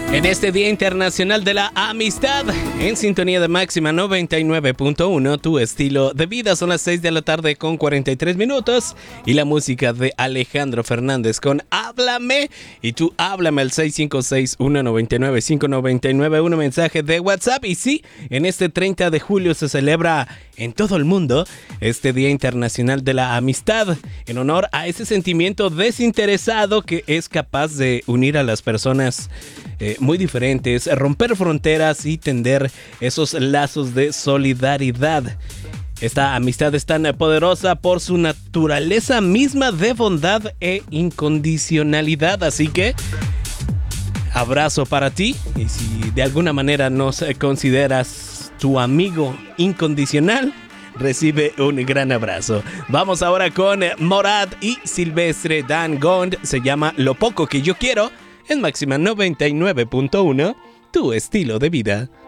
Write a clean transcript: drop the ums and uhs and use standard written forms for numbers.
En este Día Internacional de la Amistad, en sintonía de Máxima 99.1, tu estilo de vida. Son las 6 de la tarde con 43 minutos y la música de Alejandro Fernández con Háblame. Y tú háblame al 656-199-599, un mensaje de WhatsApp. Y sí, en este 30 de julio se celebra en todo el mundo este Día Internacional de la Amistad, en honor a ese sentimiento desinteresado que es capaz de unir a las personas muy diferentes, romper fronteras y tender esos lazos de solidaridad. Esta amistad es tan poderosa por su naturaleza misma de bondad e incondicionalidad, así que abrazo para ti. Y si de alguna manera nos consideras tu amigo incondicional, recibe un gran abrazo. Vamos ahora con Morat y Silvestre Dangond. Se llama Lo Poco Que Yo Quiero. En Máxima 99.1, tu estilo de vida.